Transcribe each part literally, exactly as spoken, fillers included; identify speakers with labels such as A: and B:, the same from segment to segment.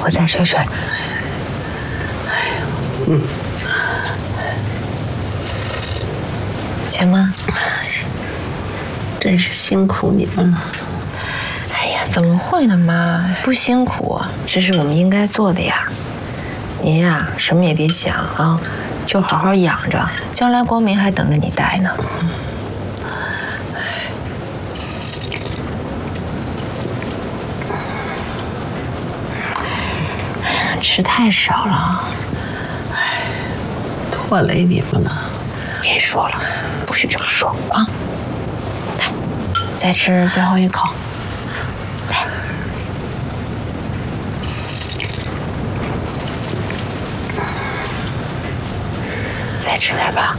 A: 我再吹吹。哎呦，嗯，行吗？
B: 真是辛苦你们了。
A: 哎呀，怎么会呢，妈？不辛苦，这是我们应该做的呀。您呀，什么也别想啊，就好好养着，将来光明还等着你带呢。吃太少了，哎，
B: 拖累你们了。
A: 别说了，不许这么说啊！来，再吃最后一口。来，再吃点吧。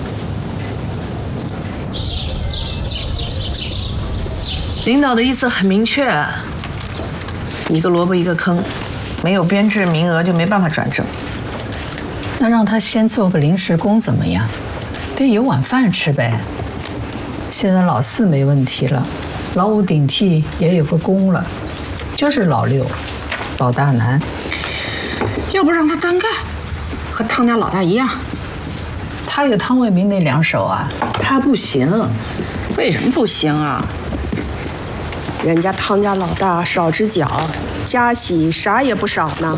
B: 领导的意思很明确，一个萝卜一个坑。没有编制名额就没办法转正。
C: 那让他先做个临时工怎么样？得有碗饭吃呗。现在老四没问题了，老五顶替也有个工了，就是老六，老大难。
D: 要不让他单干，和汤家老大一样。
C: 他有汤卫民那两手啊。
D: 他不行。为什么不行啊？人家汤家老大少只脚。加起啥也不少呢。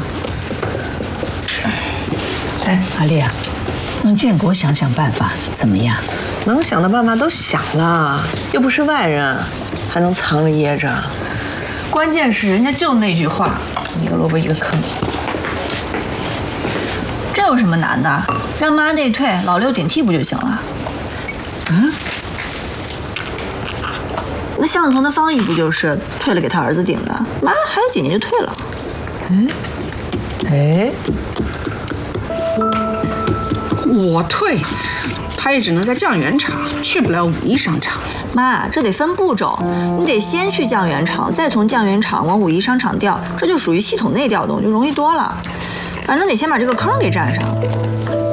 C: 哎，阿丽啊，让建国想想办法，怎么样？
B: 能想的办法都想了，又不是外人，还能藏着掖着。关键是人家就那句话，一个萝卜一个坑。
E: 这有什么难的？让妈内退，老六顶替不就行了？
C: 嗯。
E: 那向子彤的方姨不就是退了给他儿子顶的？妈还有几年就退了。
C: 嗯，哎，
D: 我退，他也只能在酱园厂，去不了武夷商场。
E: 妈，这得分步骤，你得先去酱园厂，再从酱园厂往武夷商场调，这就属于系统内调动，就容易多了。反正得先把这个坑给占上。